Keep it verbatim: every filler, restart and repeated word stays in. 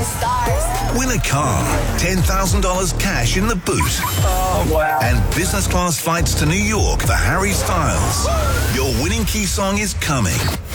stars. Win a car, ten thousand dollars cash in the boot. Oh, wow. And business class flights to New York for Harry Styles. Your winning key song is coming.